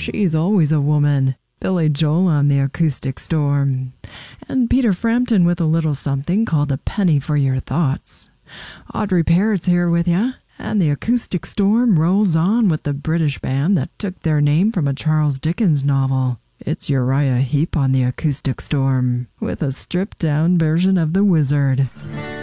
She's Always a Woman, Billy Joel on the Acoustic Storm, and Peter Frampton with a little something called A Penny for Your Thoughts. Audrey Parrott's here with ya, and the Acoustic Storm rolls on with the British band that took their name from a Charles Dickens novel. It's Uriah Heep on the Acoustic Storm, with a stripped-down version of The Wizard.